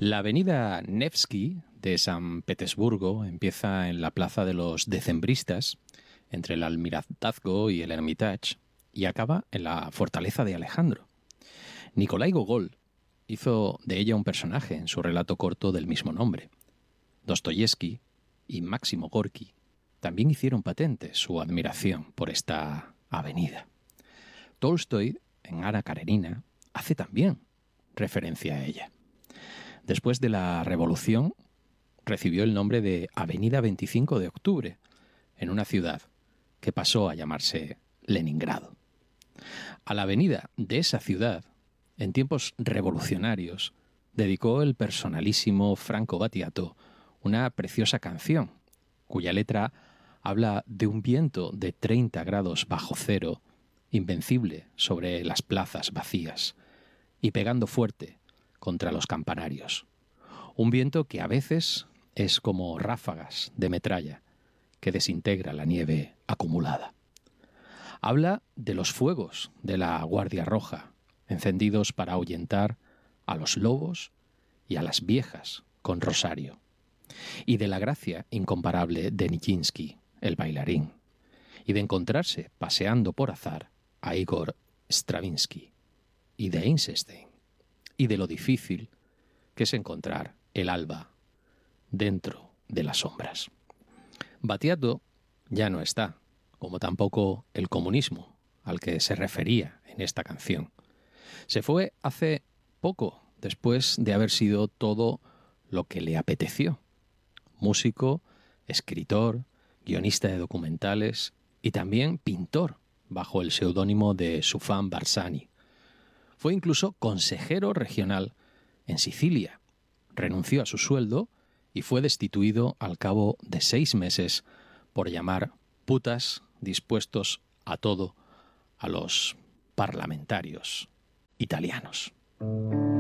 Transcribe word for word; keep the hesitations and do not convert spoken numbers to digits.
La avenida Nevsky de San Petersburgo empieza en la plaza de los decembristas, entre el Almirantazgo y el Hermitage, y acaba en la fortaleza de Alejandro. Nikolai Gogol hizo de ella un personaje en su relato corto del mismo nombre. Dostoyevsky y Máximo Gorki también hicieron patente su admiración por esta avenida. Tolstoy, en Ana Karenina, hace también referencia a ella. Después de la Revolución, recibió el nombre de Avenida veinticinco de Octubre, en una ciudad que pasó a llamarse Leningrado. A la avenida de esa ciudad, en tiempos revolucionarios, dedicó el personalísimo Franco Battiato una preciosa canción, cuya letra habla de un viento de treinta grados bajo cero, invencible sobre las plazas vacías y pegando fuerte contra los campanarios. Un viento que a veces es como ráfagas de metralla que desintegra la nieve acumulada. Habla de los fuegos de la Guardia Roja, encendidos para ahuyentar a los lobos y a las viejas con rosario, y de la gracia incomparable de Nijinsky, el bailarín, y de encontrarse paseando por azar a Igor Stravinsky, y de Eisenstein, y de lo difícil que es encontrar el alba dentro de las sombras. Battiato ya no está, como tampoco el comunismo al que se refería en esta canción. Se fue hace poco, después de haber sido todo lo que le apeteció. Músico, escritor, guionista de documentales y también pintor, bajo el seudónimo de Sufjan Barsani. Fue incluso consejero regional en Sicilia. Renunció a su sueldo y fue destituido al cabo de seis meses por llamar putas dispuestos a todo a los parlamentarios italianos.